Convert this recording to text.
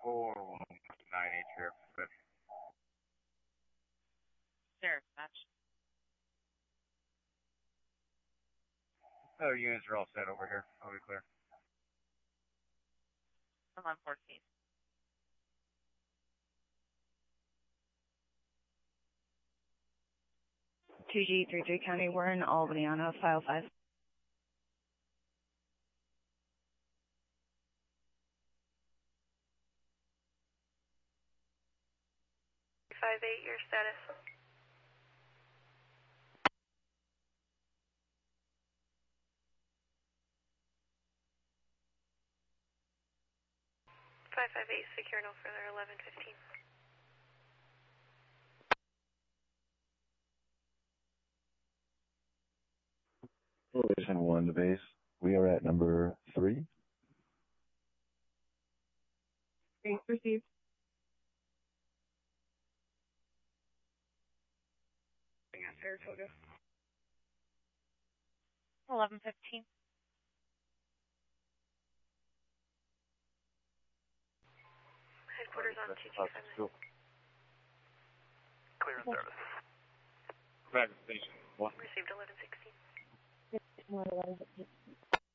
4198 Sheriff. Sheriff, match. Other units are all set over here. I'll be clear. 1114. G33 County, we're in Albany on a file 5. 5-8, your status. Five 5-8, secure no further, 1115. Elevation 1 to base. We are at number 3. Base received. Saratoga. 1115. Headquarters on 225. Clear in service. Back to station 1. Received 1116. 1116.